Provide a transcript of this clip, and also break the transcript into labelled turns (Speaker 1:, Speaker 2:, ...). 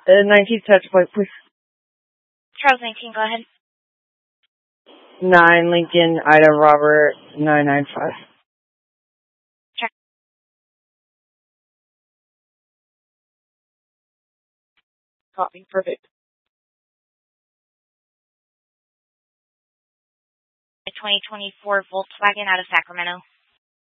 Speaker 1: 19 touch point, please.
Speaker 2: Charles 19, go ahead.
Speaker 1: 9 Lincoln, Ida Robert, 995.
Speaker 2: Check.
Speaker 1: Copy, perfect.
Speaker 2: 2024 Volkswagen out of Sacramento.